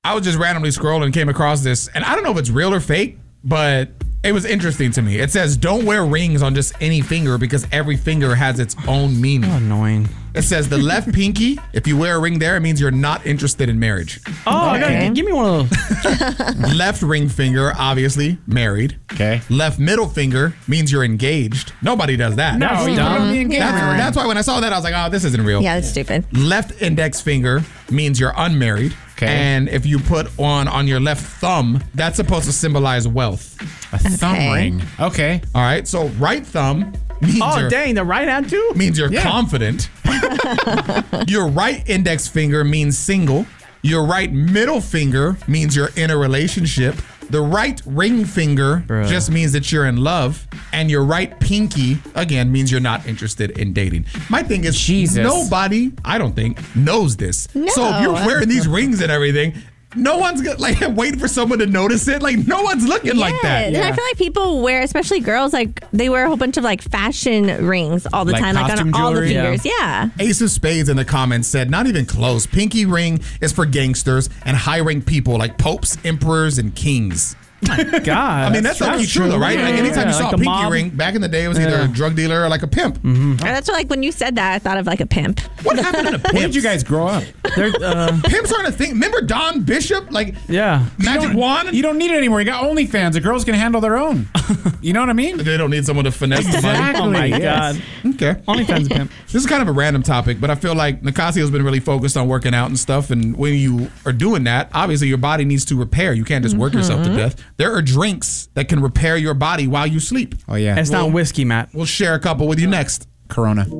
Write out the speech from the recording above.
I was just randomly scrolling and came across this, and I don't know if it's real or fake, but it was interesting to me. It says, don't wear rings on just any finger because every finger has its own meaning. Oh, annoying. It says the left pinky, if you wear a ring there, it means you're not interested in marriage. Oh, okay. Give me one of those. Left ring finger, obviously, married. Okay. Left middle finger means you're engaged. Nobody does that. No, you don't be engaged. That's why when I saw that, I was like, oh, this isn't real. Yeah, that's stupid. Left index finger means you're unmarried. Okay. And if you put on your left thumb, that's supposed to symbolize wealth. A thumb ring. Okay. All right. So right thumb means Oh, dang. The right hand, too? means you're confident. Your right index finger means single. Your right middle finger means you're in a relationship. The right ring finger just means that you're in love. And your right pinky, again, means you're not interested in dating. My thing is, nobody, I don't think, knows this. No. So if you're wearing these rings and everything, no one's like waiting for someone to notice it. Like, no one's looking like that. And I feel like people wear, especially girls, like they wear a whole bunch of like fashion rings all the Like time, like on costume all the jewelry? fingers. Yeah. Ace of Spades in the comments said, not even close. Pinky ring is for gangsters and high-rank people like popes, emperors, and kings. God. I mean, that's like true, though, right? Like, anytime you saw a pinky ring, back in the day, it was either a drug dealer or like a pimp. And that's what, like, when you said that, I thought of like a pimp. What happened to pimps? Where did you guys grow up? Pimps aren't a thing. Remember Don Bishop? Like, Magic Wand? You don't need it anymore. You got OnlyFans. The girls can handle their own. You know what I mean? They don't need someone to finesse the money. Exactly. Oh, my Yes. God. Okay. OnlyFans pimp. This is kind of a random topic, but I feel like Nicasio's been really focused on working out and stuff. And when you are doing that, obviously your body needs to repair. You can't just work yourself to death. There are drinks that can repair your body while you sleep. Oh, yeah. It's not whiskey, Matt. We'll share a couple with you next. Corona.